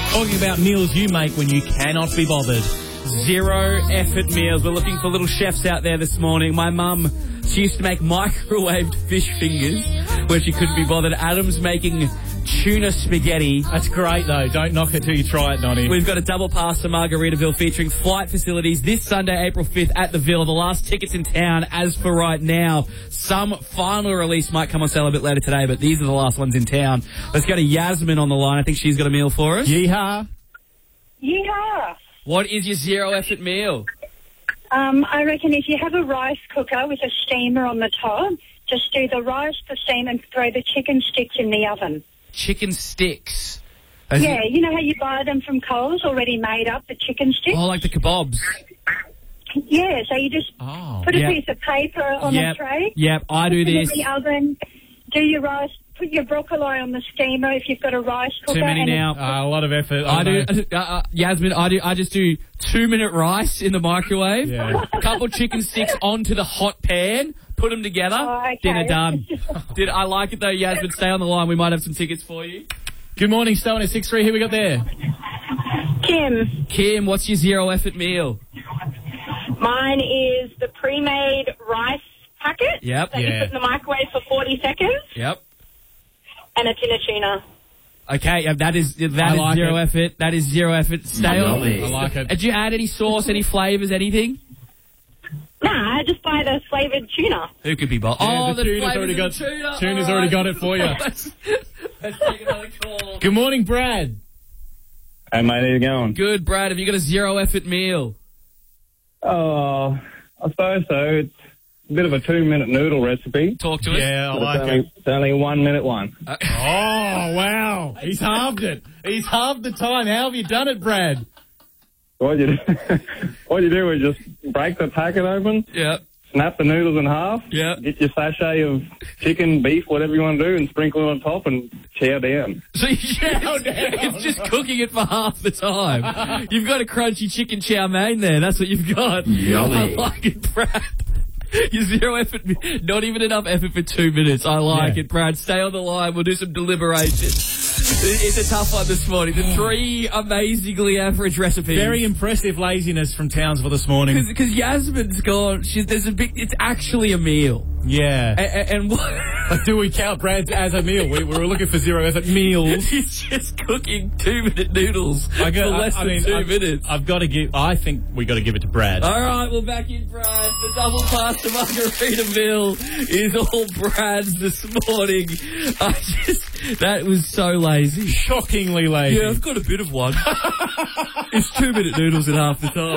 Talking about meals you make when you cannot be bothered. Zero effort meals. We're looking for little chefs out there this morning. My mum, she used to make microwaved fish fingers when she couldn't be bothered. Adam's making tuna spaghetti. That's great, though. Don't knock it till you try it, Nonny. We've got a double pass to Margaritaville featuring flight facilities this Sunday, April 5th at the Ville. The last tickets in town as for right now. Some final release might come on sale a bit later today, but these are the last ones in town. Let's go to Yasmin on the line. I think she's got a meal for us. Yeehaw. Yeah. What is your zero effort meal? I reckon if you have a rice cooker with a steamer on the top, just do the rice, the steam, and throw the chicken sticks in the oven. Chicken sticks. Yeah, you know how you buy them from Coles already made up, the chicken sticks? Oh, like the kebabs. Yeah, so you just put a piece of paper on the tray. Yep, I do put it this. in the oven, do your rice, put your broccoli on the steamer if you've got a rice cooker. Too many now. A lot of effort. I do, Yasmin, I just do 2-minute rice in the microwave, Yeah. a couple chicken sticks onto the hot pan, put them together, okay. dinner done. I like it though, Yasmin. Stay on the line. We might have some tickets for you. Good morning, Stow on 6-3. Who we got there? Kim, what's your zero effort meal? Mine is the pre-made rice packet Yep. that you put in the microwave for 40 seconds, Yep. and a tin of tuna. Okay, that is like zero it. effort. That is zero effort. Stay on. I like it. Did you add any sauce, any flavours, anything? Nah, I just buy the flavoured tuna. Who could be bothered? Yeah, Oh, the tuna's already got tuna. Tuna's All already right. got it for you. Let's take another call. Good morning, Brad. Hey, mate, how you going? Good, Brad. Have you got a zero effort meal? Oh, I suppose so. It's a bit of a 2-minute noodle recipe. Talk to us. Yeah, I But like it. it's only a 1-minute one. Oh, wow. He's halved it. He's halved the time. How have you done it, Brad? What you do is just break the packet open, Yep. snap the noodles in half, Yep. get your sachet of chicken, beef, whatever you want to do, and sprinkle it on top and chow down. So it's just cooking it for half the time. You've got a crunchy chicken chow mein there. That's what you've got. Yummy. I like it, Brad. Your zero effort, not even enough effort for 2 minutes. I like it, Brad. Stay on the line. We'll do some deliberation. It's a tough one this morning. The 3 amazingly average recipes. Very impressive laziness from Townsville this morning. Because Yasmin's gone. It's actually a meal. Yeah. And what? But do we count Brad's as a meal? We were looking for zero effort meals. He's just cooking 2-minute noodles for less than 2 minutes. I think we got to give it to Brad. All right, we're back in, Brad. The double pass to Margaritaville is all Brad's this morning. That was so lazy. Shockingly lazy. Yeah, I've got a bit of one. It's 2-minute noodles in half the time.